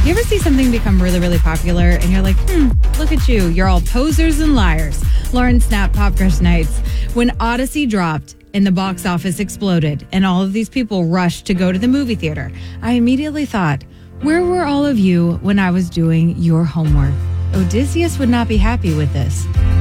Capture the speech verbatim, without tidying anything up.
You ever see something become really, really popular and you're like, hmm, look at you. You're all posers and liars. Lauren Snap, Pop Crush Nights. When Odyssey dropped and the box office exploded and all of these people rushed to go to the movie theater, I immediately thought, where were all of you when I was doing your homework? Odysseus would not be happy with this.